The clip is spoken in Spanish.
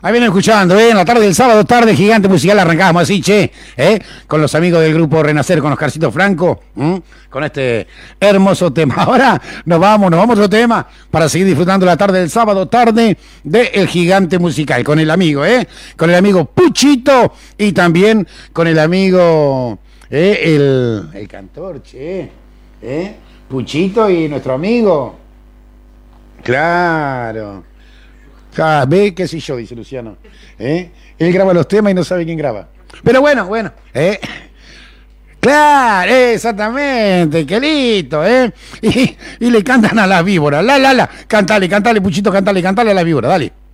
Ahí vienen escuchando, en la tarde del sábado, tarde gigante musical, arrancamos así, che, con los amigos del grupo Renacer, con Oscarcito Franco, con este hermoso tema. Ahora nos vamos a otro tema para seguir disfrutando la tarde del sábado, tarde del gigante musical, con el amigo, con el amigo Puchito y también con el amigo, el cantor, che, Puchito y nuestro amigo. Claro. Ve, qué sé yo, dice Luciano. Él graba los temas y no sabe quién graba. Pero bueno. Claro, exactamente, qué listo, y le cantan a las víboras. Cantale, Puchito, cantale a la víbora, dale.